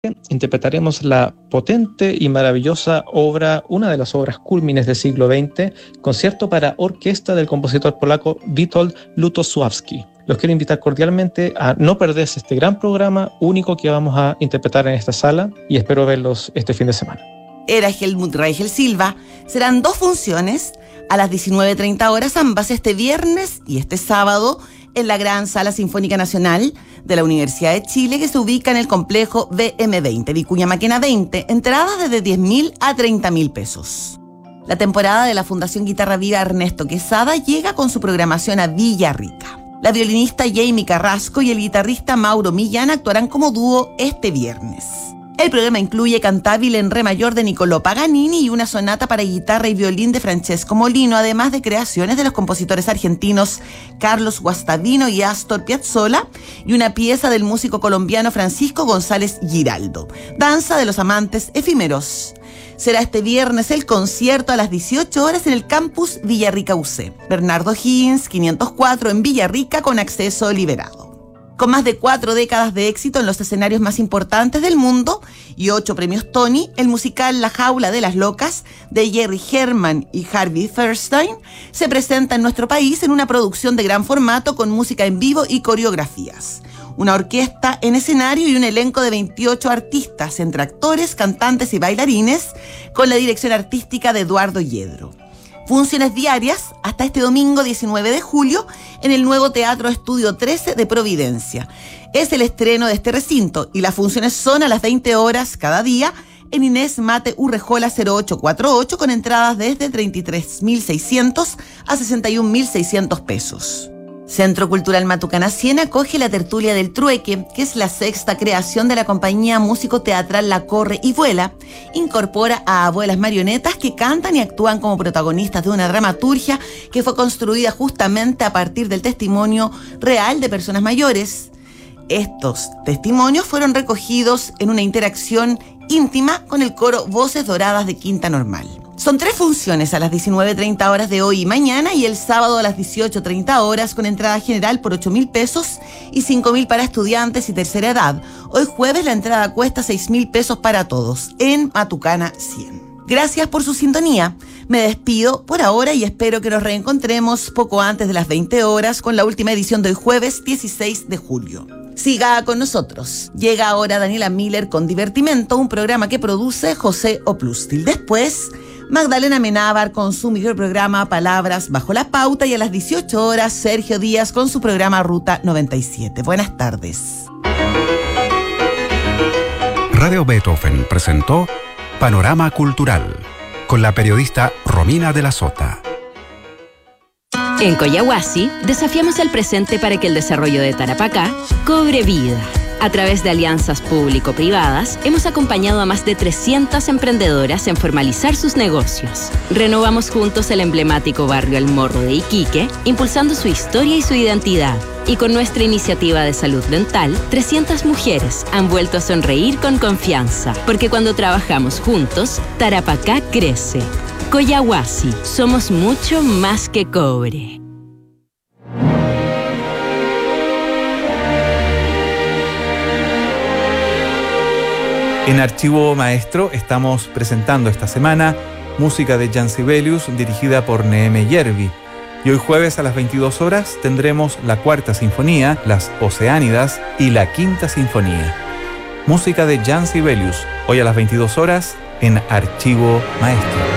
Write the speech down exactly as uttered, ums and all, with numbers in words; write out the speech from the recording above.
interpretaremos la potente y maravillosa obra, una de las obras cúlmines del siglo veinte, concierto para orquesta del compositor polaco Witold Lutosławski. Los quiero invitar cordialmente a no perderse este gran programa único que vamos a interpretar en esta sala y espero verlos este fin de semana. Era Helmut Reichel Silva. Serán dos funciones a las diecinueve treinta horas, ambas este viernes y este sábado, en la Gran Sala Sinfónica Nacional de la Universidad de Chile, que se ubica en el complejo B M veinte, Vicuña Maquena veinte, entradas desde diez mil a treinta mil pesos. La temporada de la Fundación Guitarra Viva Ernesto Quesada llega con su programación a Villarrica. La violinista Jamie Carrasco y el guitarrista Mauro Millán actuarán como dúo este viernes. El programa incluye cantabile en re mayor de Niccolò Paganini y una sonata para guitarra y violín de Francesco Molino, además de creaciones de los compositores argentinos Carlos Guastavino y Astor Piazzolla y una pieza del músico colombiano Francisco González Giraldo, Danza de los Amantes Efímeros. Será este viernes el concierto a las dieciocho horas en el campus Villarrica U C. Bernardo Higgins, quinientos cuatro en Villarrica, con acceso liberado. Con más de cuatro décadas de éxito en los escenarios más importantes del mundo y ocho premios Tony, el musical La Jaula de las Locas, de Jerry Herman y Harvey Fierstein, se presenta en nuestro país en una producción de gran formato con música en vivo y coreografías. Una orquesta en escenario y un elenco de veintiocho artistas, entre actores, cantantes y bailarines, con la dirección artística de Eduardo Yedro. Funciones diarias hasta este domingo diecinueve de julio en el nuevo Teatro Estudio trece de Providencia. Es el estreno de este recinto y las funciones son a las veinte horas cada día en Inés Mate Urrejola cero ocho cuatro ocho, con entradas desde treinta y tres mil seiscientos a sesenta y un mil seiscientos pesos. Centro Cultural Matucana cien acoge la Tertulia del Trueque, que es la sexta creación de la compañía músico-teatral La Corre y Vuela. Incorpora a abuelas marionetas que cantan y actúan como protagonistas de una dramaturgia que fue construida justamente a partir del testimonio real de personas mayores. Estos testimonios fueron recogidos en una interacción íntima con el coro Voces Doradas de Quinta Normal. Son tres funciones a las diecinueve treinta horas de hoy y mañana y el sábado a las dieciocho treinta horas, con entrada general por ocho mil pesos y cinco mil para estudiantes y tercera edad. Hoy jueves la entrada cuesta seis mil pesos para todos en Matucana cien. Gracias por su sintonía. Me despido por ahora y espero que nos reencontremos poco antes de las veinte horas con la última edición de hoy jueves dieciséis de julio. Siga con nosotros. Llega ahora Daniela Miller con Divertimento, un programa que produce José Oplustil. Después, Magdalena Menábar con su microprograma Palabras Bajo la Pauta y a las dieciocho horas Sergio Díaz con su programa Ruta noventa y siete. Buenas tardes. Radio Beethoven presentó Panorama Cultural con la periodista Romina de la Sota. En Collahuasi desafiamos el presente para que el desarrollo de Tarapacá cobre vida. A través de alianzas público-privadas, hemos acompañado a más de trescientas emprendedoras en formalizar sus negocios. Renovamos juntos el emblemático barrio El Morro de Iquique, impulsando su historia y su identidad. Y con nuestra iniciativa de salud dental, trescientas mujeres han vuelto a sonreír con confianza. Porque cuando trabajamos juntos, Tarapacá crece. Collahuasi, somos mucho más que cobre. En Archivo Maestro estamos presentando esta semana música de Jan Sibelius dirigida por Neeme Järvi. Y hoy jueves a las veintidós horas tendremos la Cuarta Sinfonía, las Oceánidas y la Quinta Sinfonía. Música de Jan Sibelius, hoy a las veintidós horas en Archivo Maestro.